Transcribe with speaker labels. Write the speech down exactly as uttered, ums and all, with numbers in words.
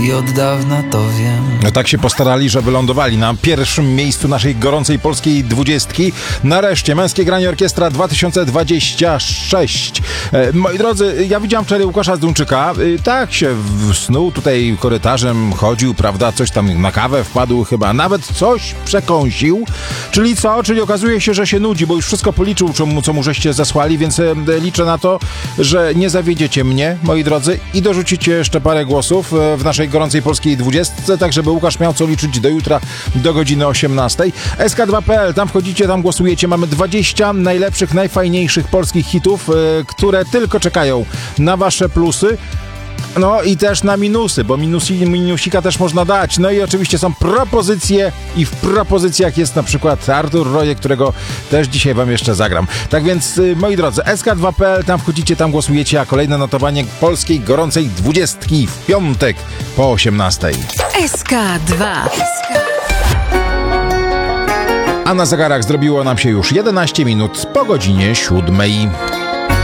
Speaker 1: i od dawna to wiem.
Speaker 2: No tak się postarali, że wylądowali na pierwszym miejscu naszej gorącej polskiej dwudziestki. Nareszcie Męskie Granie Orkiestra dwa tysiące dwudziesty szósty. E, moi drodzy, ja widziałem wczoraj Łukasza Zduńczyka. E, tak się snuł tutaj korytarzem, chodził, prawda, coś tam na kawę wpadł chyba, nawet coś przekąsił. Czyli co? Czyli okazuje się, że się nudzi, bo już wszystko policzył, co mu, co mu żeście zasłali, więc e, liczę na to, że nie zawiedziecie mnie, moi drodzy, i dorzucicie jeszcze parę głosów e, w naszej gorącej polskiej dwudziestce, tak żeby Łukasz miał co liczyć do jutra, do godziny osiemnastej. S K dwa kropka P L, tam wchodzicie, tam głosujecie. Mamy dwadzieścia najlepszych, najfajniejszych polskich hitów, e, które tylko czekają na wasze plusy. No i też na minusy, bo minusi, minusika też można dać. No i oczywiście są propozycje i w propozycjach jest na przykład Artur Rojek, którego też dzisiaj wam jeszcze zagram. Tak więc, moi drodzy, S K dwa kropka P L, tam wchodzicie, tam głosujecie, a kolejne notowanie polskiej gorącej dwudziestki w piątek po osiemnastej.
Speaker 3: S K dwa.
Speaker 2: A na zegarach zrobiło nam się już jedenaście minut po godzinie siódmej.